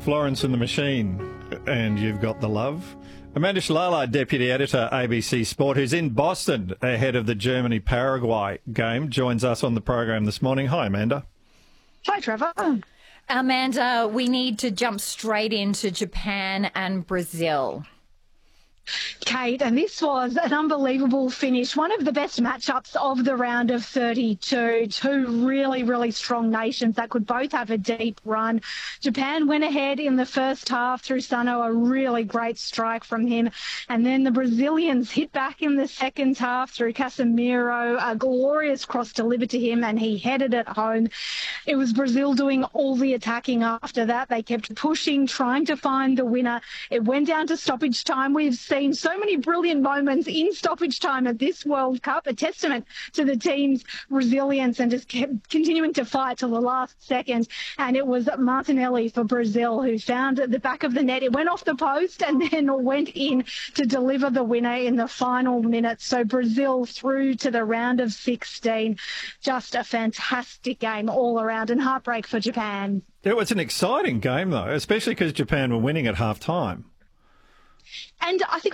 Florence and the Machine, and you've got the love. Amanda Shalala, Deputy Editor, ABC Sport, who's in Boston ahead of the Germany-Paraguay game, joins us on the program this morning. Hi, Amanda. Hi, Trevor. Amanda, we need to jump straight into Japan and Brazil. Kate, and this was an unbelievable finish. One of the best matchups of the round of 32. Two really, really strong nations that could both have a deep run. Japan went ahead in the first half through Sano, a really great strike from him. And then the Brazilians hit back in the second half through Casemiro, a glorious cross delivered to him, and he headed it home. It was Brazil doing all the attacking after that. They kept pushing, trying to find the winner. It went down to stoppage time. We've seen so many brilliant moments in stoppage time at this World Cup, a testament to the team's resilience and just kept continuing to fight till the last second. And it was Martinelli for Brazil who found the back of the net. It went off the post and then went in to deliver the winner in the final minutes. So Brazil through to the round of 16. Just a fantastic game all around, and heartbreak for Japan. It was an exciting game, though, especially because Japan were winning at half-time. And I think